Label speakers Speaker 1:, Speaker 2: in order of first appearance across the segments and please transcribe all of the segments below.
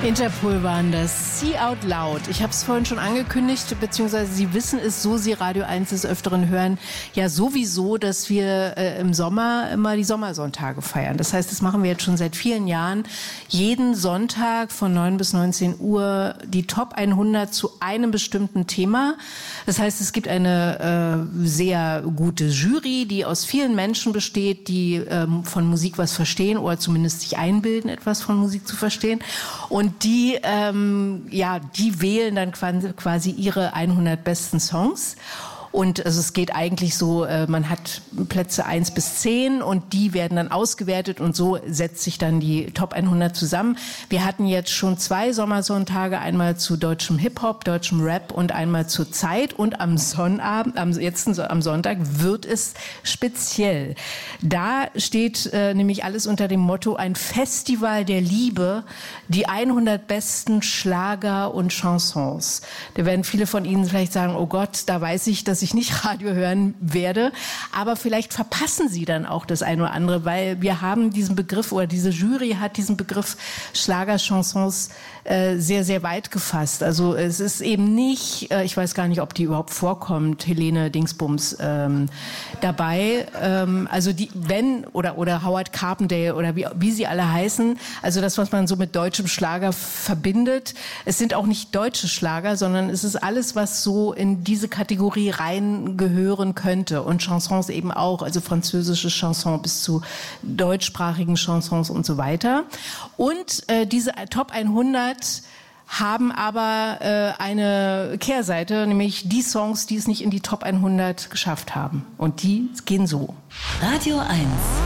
Speaker 1: Interpol waren das. See Out Loud. Ich habe es vorhin schon angekündigt, beziehungsweise Sie wissen es, so Sie Radio 1 des Öfteren hören, ja sowieso, dass wir im Sommer immer die Sommersonntage feiern. Das heißt, das machen wir jetzt schon seit vielen Jahren. Jeden Sonntag von 9 bis 19 Uhr die Top 100 zu einem bestimmten Thema. Das heißt, es gibt eine sehr gute Jury, die aus vielen Menschen besteht, die von Musik was verstehen oder zumindest sich einbilden, etwas von Musik zu verstehen. Und die wählen dann quasi ihre 100 besten Songs. Und also es geht eigentlich so, man hat Plätze 1 bis 10 und die werden dann ausgewertet und so setzt sich dann die Top 100 zusammen. Wir hatten jetzt schon 2 Sommersonntage, einmal zu deutschem Hip-Hop, deutschem Rap und einmal zur Zeit. Und am Sonnabend, am Sonntag wird es speziell. Da steht nämlich alles unter dem Motto ein Festival der Liebe, die 100 besten Schlager und Chansons. Da werden viele von Ihnen vielleicht sagen, oh Gott, da weiß ich, dass ich nicht Radio hören werde, aber vielleicht verpassen Sie dann auch das eine oder andere, weil wir haben diesen Begriff oder diese Jury hat diesen Begriff Schlagerchansons sehr, sehr weit gefasst. Also es ist eben nicht, ich weiß gar nicht, ob die überhaupt vorkommt, Helene Dingsbums dabei, also die, wenn, oder Howard Carpendale oder wie sie alle heißen, also das, was man so mit deutschem Schlager verbindet, es sind auch nicht deutsche Schlager, sondern es ist alles, was so in diese Kategorie reingehören könnte und Chansons eben auch, also französische Chansons bis zu deutschsprachigen Chansons und so weiter. Und diese Top 100 haben aber eine Kehrseite, nämlich die Songs, die es nicht in die Top 100 geschafft haben. Und die gehen so.
Speaker 2: Radio 1.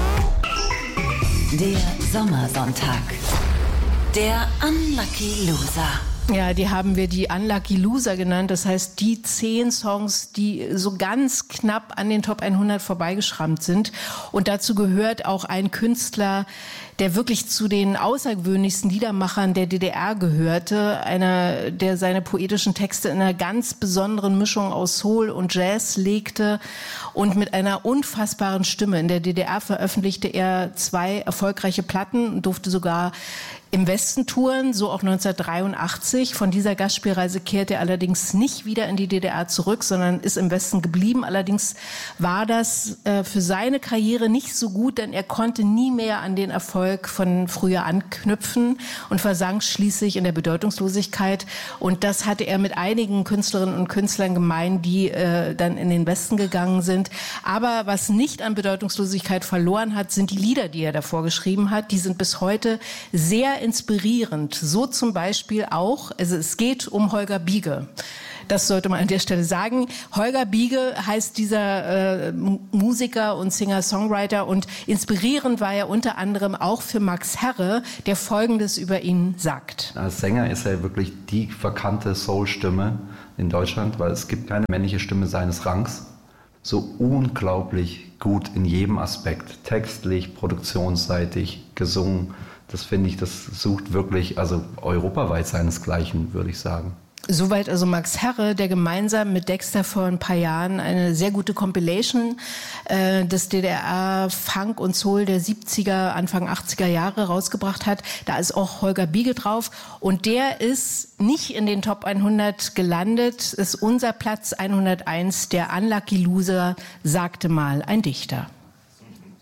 Speaker 2: Der Sommersonntag. Der Unlucky Loser.
Speaker 1: Ja, die haben wir die Unlucky Loser genannt. Das heißt, die 10 Songs, die so ganz knapp an den Top 100 vorbeigeschrammt sind. Und dazu gehört auch ein Künstler, der wirklich zu den außergewöhnlichsten Liedermachern der DDR gehörte. Einer, der seine poetischen Texte in einer ganz besonderen Mischung aus Soul und Jazz legte und mit einer unfassbaren Stimme. In der DDR veröffentlichte er 2 erfolgreiche Platten und durfte sogar im Westen touren, so auch 1983. Von dieser Gastspielreise kehrte er allerdings nicht wieder in die DDR zurück, sondern ist im Westen geblieben. Allerdings war das für seine Karriere nicht so gut, denn er konnte nie mehr an den Erfolg von früher anknüpfen und versank schließlich in der Bedeutungslosigkeit. Und das hatte er mit einigen Künstlerinnen und Künstlern gemein, die dann in den Westen gegangen sind. Aber was nicht an Bedeutungslosigkeit verloren hat, sind die Lieder, die er davor geschrieben hat. Die sind bis heute sehr inspirierend. So zum Beispiel auch, also es geht um Holger Biege. Das sollte man an der Stelle sagen. Holger Biege heißt dieser Musiker und Singer-Songwriter und inspirierend war er unter anderem auch für Max Herre, der Folgendes über ihn sagt.
Speaker 3: Als Sänger ist er wirklich die verkannte Soul-Stimme in Deutschland, weil es gibt keine männliche Stimme seines Rangs. So unglaublich gut in jedem Aspekt, textlich, produktionsseitig, gesungen. Das finde ich, das sucht wirklich, also europaweit seinesgleichen, würde ich sagen.
Speaker 1: Soweit also Max Herre, der gemeinsam mit Dexter vor ein paar Jahren eine sehr gute Compilation des DDR-Funk und Soul der 70er, Anfang 80er Jahre rausgebracht hat. Da ist auch Holger Biege drauf und der ist nicht in den Top 100 gelandet. Ist unser Platz 101, der Unlucky Loser, sagte mal ein Dichter.